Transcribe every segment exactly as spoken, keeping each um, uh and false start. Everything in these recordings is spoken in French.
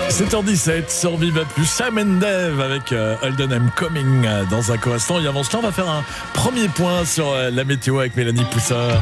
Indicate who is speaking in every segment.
Speaker 1: sept heures dix-sept sur Viva Plus, Sam and Dave avec euh, Holden I'm Coming euh, dans un court instant. Et avant cela, on va faire un premier point sur euh, la météo avec Mélanie Poussard.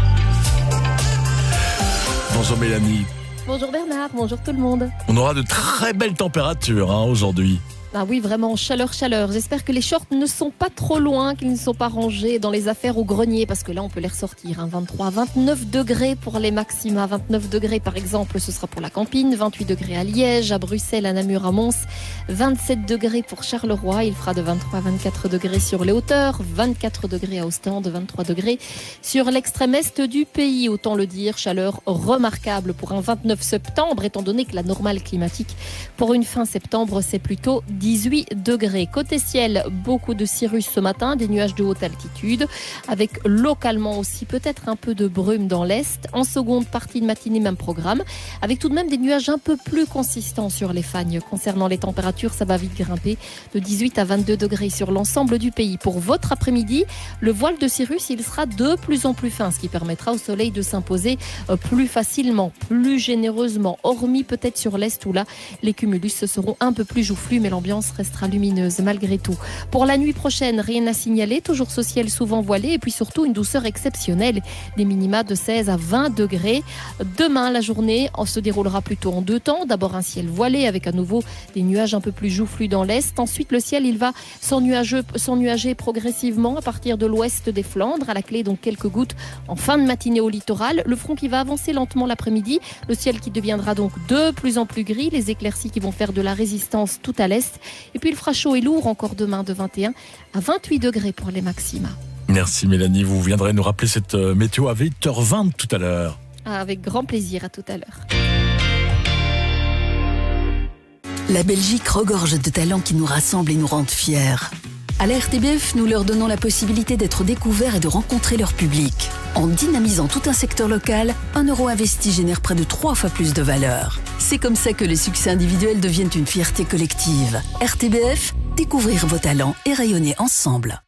Speaker 1: Bonjour Mélanie.
Speaker 2: Bonjour Bernard, bonjour tout le monde.
Speaker 1: On aura de très belles températures hein, aujourd'hui.
Speaker 2: Ah oui, vraiment, chaleur, chaleur. J'espère que les shorts ne sont pas trop loin, qu'ils ne sont pas rangés dans les affaires au grenier, parce que là, on peut les ressortir. Hein. vingt-trois, vingt-neuf degrés pour les maxima. vingt-neuf degrés, par exemple, ce sera pour la Campine. vingt-huit degrés à Liège, à Bruxelles, à Namur, à Mons. vingt-sept degrés pour Charleroi. Il fera de vingt-trois à vingt-quatre degrés sur les hauteurs. vingt-quatre degrés à Ostende, vingt-trois degrés sur l'extrême est du pays. Autant le dire, chaleur remarquable pour un vingt-neuf septembre, étant donné que la normale climatique pour une fin septembre, c'est plutôt dix-huit degrés. Côté ciel, beaucoup de cirrus ce matin, des nuages de haute altitude, avec localement aussi peut-être un peu de brume dans l'est. En seconde partie de matinée, même programme, avec tout de même des nuages un peu plus consistants sur les fagnes. Concernant les températures, ça va vite grimper de dix-huit à vingt-deux degrés sur l'ensemble du pays. Pour votre après-midi, le voile de cirrus, il sera de plus en plus fin, ce qui permettra au soleil de s'imposer plus facilement, plus généreusement, hormis peut-être sur l'est où là, les cumulus seront un peu plus joufflus, mais l'ambiance restera lumineuse malgré tout. Pour la nuit prochaine, rien à signaler, toujours ce ciel souvent voilé et puis surtout une douceur exceptionnelle, des minima de seize à vingt degrés. Demain, la journée se déroulera plutôt en deux temps. D'abord un ciel voilé avec à nouveau des nuages un peu plus joufflus dans l'est. Ensuite, le ciel il va s'ennuager progressivement à partir de l'ouest des Flandres. À la clé, donc quelques gouttes en fin de matinée au littoral. Le front qui va avancer lentement l'après-midi. Le ciel qui deviendra donc de plus en plus gris. Les éclaircies qui vont faire de la résistance tout à l'est. Et puis il fera chaud et lourd encore demain de vingt et un à vingt-huit degrés pour les maxima.
Speaker 1: Merci Mélanie, vous viendrez nous rappeler cette météo à huit heures vingt tout à l'heure.
Speaker 2: Avec grand plaisir, à tout à l'heure.
Speaker 3: La Belgique regorge de talents qui nous rassemblent et nous rendent fiers. À la R T B F, nous leur donnons la possibilité d'être découverts et de rencontrer leur public. En dynamisant tout un secteur local, un euro investi génère près de trois fois plus de valeur. C'est comme ça que les succès individuels deviennent une fierté collective. R T B F, découvrir vos talents et rayonner ensemble.